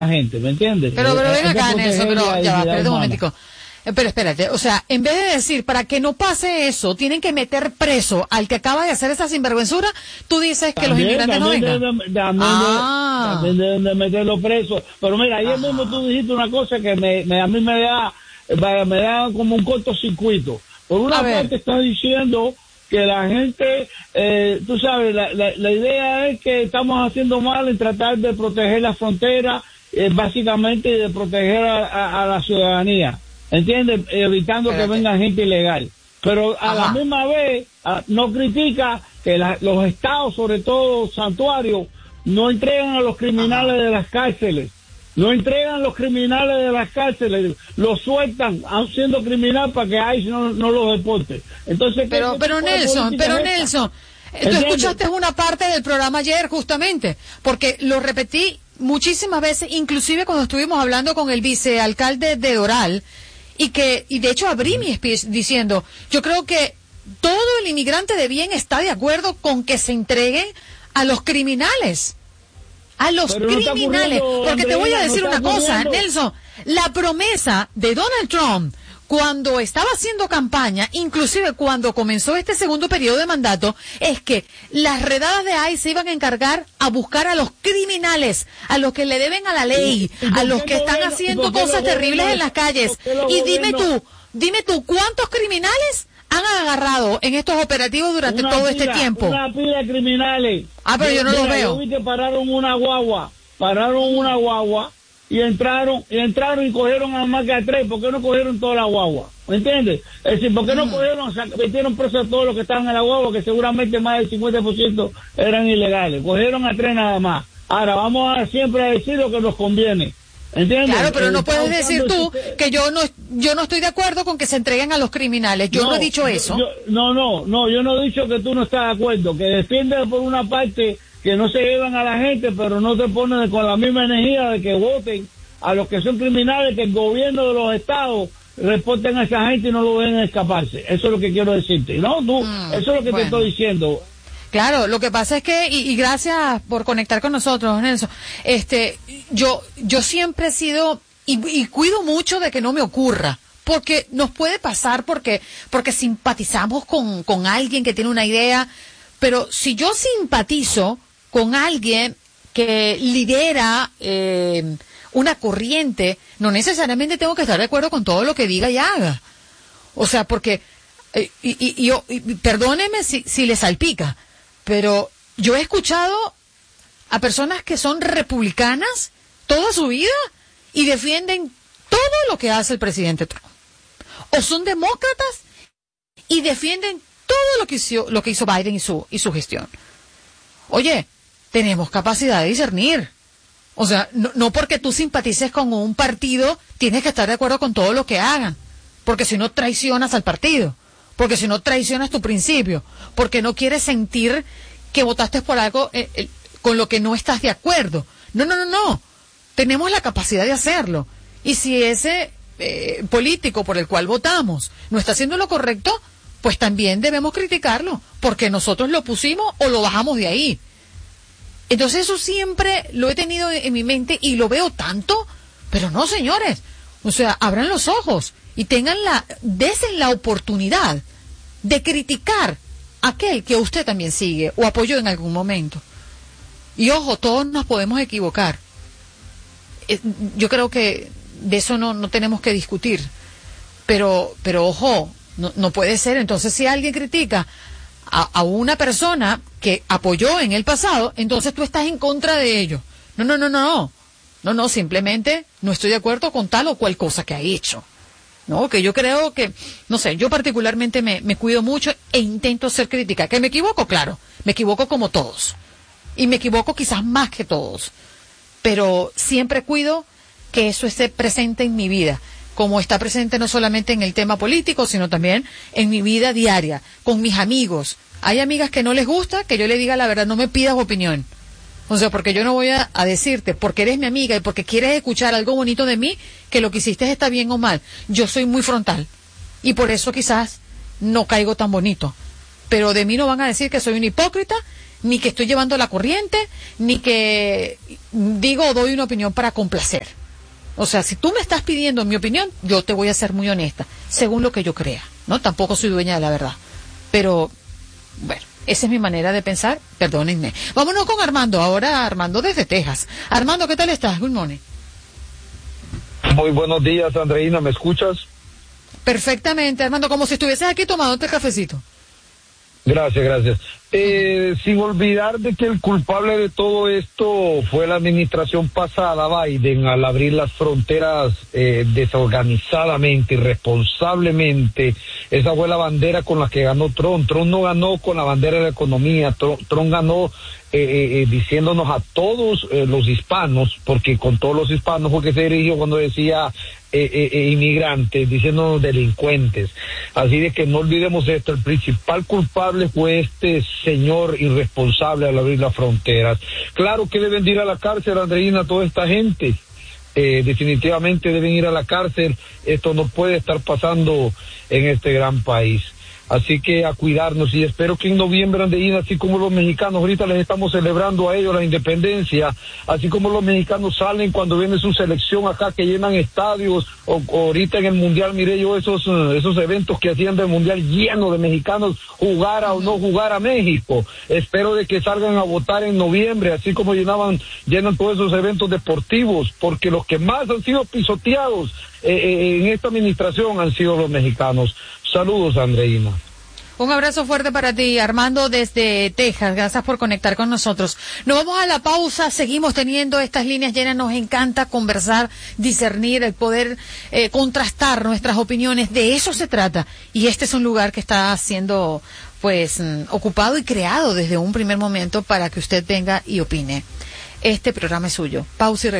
gente, ¿me entiendes? Pero ven acá, Nelson, pero ya va, dignidad espérate un humana. momentico. Pero espérate, o sea, en vez de decir, para que no pase eso, tienen que meter preso al que acaba de hacer esa sinvergüenzura, tú dices que los inmigrantes no vengan. También deben de meterlo preso. Pero mira, ayer mismo tú dijiste una cosa que a mí me da como un cortocircuito. Por una parte estás diciendo que la gente, tú sabes, la idea es que estamos haciendo mal en tratar de proteger la frontera, básicamente, y de proteger a la ciudadanía. ¿Entiendes? Evitando que venga gente ilegal. Pero a la misma vez no critica que los estados, sobre todo santuarios, no entregan a los criminales de las cárceles. No entregan los criminales de las cárceles, los sueltan siendo criminal para que ICE no los deporte. Entonces, pero Nelson, tú escuchaste una parte del programa ayer justamente, porque lo repetí muchísimas veces, inclusive cuando estuvimos hablando con el vicealcalde de Doral, y de hecho abrí mi speech diciendo, yo creo que todo el inmigrante de bien está de acuerdo con que se entreguen a los criminales. A los criminales. Porque te voy a decir una cosa, Nelson, la promesa de Donald Trump cuando estaba haciendo campaña, inclusive cuando comenzó este segundo periodo de mandato, es que las redadas de ICE se iban a encargar a buscar a los criminales, a los que le deben a la ley, a los que están haciendo cosas terribles en las calles. Y dime tú, ¿cuántos criminales han agarrado en estos operativos durante todo este tiempo? Una pila de criminales. Pero yo no los veo. Yo vi que pararon una guagua y entraron y cogieron a más que a 3. ¿Por qué no cogieron toda la guagua? ¿Me entiendes? Es decir, ¿por qué no metieron presos a todos los que estaban en la guagua, que seguramente más del 50% eran ilegales? Cogieron a 3 nada más. Ahora vamos siempre a decir lo que nos conviene. ¿Entiendes? Claro, pero no puedes decir tú que yo no estoy de acuerdo con que se entreguen a los criminales. Yo no he dicho eso. Yo no he dicho que tú no estás de acuerdo, que defiendes por una parte que no se llevan a la gente, pero no te ponen con la misma energía de que voten a los que son criminales, que el gobierno de los estados reporten a esa gente y no lo dejen escaparse. Eso es lo que quiero decirte. Eso es lo que te estoy diciendo. Claro, lo que pasa es que, y gracias por conectar con nosotros, Nelson, yo siempre he sido, y cuido mucho de que no me ocurra, porque nos puede pasar porque simpatizamos con alguien que tiene una idea, pero si yo simpatizo con alguien que lidera una corriente, no necesariamente tengo que estar de acuerdo con todo lo que diga y haga. O sea, porque, perdóneme si le salpica, pero yo he escuchado a personas que son republicanas toda su vida y defienden todo lo que hace el presidente Trump. O son demócratas y defienden todo lo que hizo Biden y su gestión. Oye, tenemos capacidad de discernir. O sea, no porque tú simpatices con un partido tienes que estar de acuerdo con todo lo que hagan. Porque si no traicionas al partido. Porque si no traicionas tu principio. Porque no quieres sentir que votaste por algo con lo que no estás de acuerdo. No. Tenemos la capacidad de hacerlo. Y si ese político por el cual votamos no está haciendo lo correcto, pues también debemos criticarlo. Porque nosotros lo pusimos o lo bajamos de ahí. Entonces eso siempre lo he tenido en mi mente y lo veo tanto, pero no, señores. O sea, abran los ojos y desen la oportunidad de criticar a aquel que usted también sigue o apoyó en algún momento. Y ojo, todos nos podemos equivocar. Yo creo que de eso no tenemos que discutir. Pero ojo, no puede ser. Entonces, si alguien critica a una persona que apoyó en el pasado, entonces tú estás en contra de ello. No, simplemente no estoy de acuerdo con tal o cual cosa que ha hecho. No, que yo creo que, no sé, yo particularmente me cuido mucho e intento ser crítica. ¿Que me equivoco? Claro, me equivoco como todos. Y me equivoco quizás más que todos. Pero siempre cuido que eso esté presente en mi vida. Como está presente no solamente en el tema político, sino también en mi vida diaria, con mis amigos. Hay amigas que no les gusta que yo le diga la verdad, no me pidas opinión. O sea, porque yo no voy a decirte, porque eres mi amiga y porque quieres escuchar algo bonito de mí, que lo que hiciste está bien o mal. Yo soy muy frontal. Y por eso quizás no caigo tan bonito. Pero de mí no van a decir que soy una hipócrita, ni que estoy llevando la corriente, ni que digo o doy una opinión para complacer. O sea, si tú me estás pidiendo mi opinión, yo te voy a ser muy honesta, según lo que yo crea, ¿no? Tampoco soy dueña de la verdad. Pero, bueno, esa es mi manera de pensar, perdónenme. Vámonos con Armando, ahora Armando desde Texas. Armando, ¿qué tal estás? Good morning. Muy buenos días, Andreina, ¿me escuchas? Perfectamente, Armando, como si estuvieses aquí tomándote el cafecito. Gracias. Sin olvidar de que el culpable de todo esto fue la administración pasada, Biden, al abrir las fronteras desorganizadamente, irresponsablemente. Esa fue la bandera con la que ganó Trump. Trump no ganó con la bandera de la economía, Trump ganó diciéndonos a todos los hispanos, porque con todos los hispanos fue que se dirigió cuando decía inmigrantes, diciéndonos delincuentes. Así de que no olvidemos esto, el principal culpable fue este señor irresponsable al abrir las fronteras. Claro que deben ir a la cárcel, Andreina, toda esta gente. Definitivamente deben ir a la cárcel. Esto no puede estar pasando en este gran país. Así que a cuidarnos, y espero que en noviembre, Andreina, así como los mexicanos, ahorita les estamos celebrando a ellos la independencia, así como los mexicanos salen cuando viene su selección acá, que llenan estadios, o ahorita en el Mundial, miré yo esos eventos que hacían del Mundial lleno de mexicanos, jugara o no jugara México. Espero de que salgan a votar en noviembre, así como llenan todos esos eventos deportivos, porque los que más han sido pisoteados en esta administración han sido los mexicanos. Saludos, Andreina. Un abrazo fuerte para ti, Armando, desde Texas. Gracias por conectar con nosotros. Nos vamos a la pausa. Seguimos teniendo estas líneas llenas. Nos encanta conversar, discernir, el poder contrastar nuestras opiniones. De eso se trata. Y este es un lugar que está siendo, pues, ocupado y creado desde un primer momento para que usted venga y opine. Este programa es suyo. Pausa y regresamos.